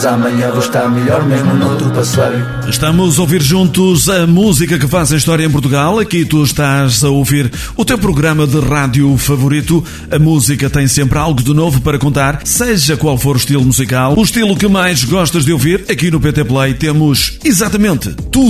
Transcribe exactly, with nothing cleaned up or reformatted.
Amanhã vou estar melhor mesmo noutro passeio. Estamos a ouvir juntos a música que faz a história em Portugal. Aqui tu estás a ouvir o teu programa de rádio favorito. A música tem sempre algo de novo para contar, seja qual for o estilo musical. O estilo que mais gostas de ouvir, aqui no P T Play temos exatamente tudo.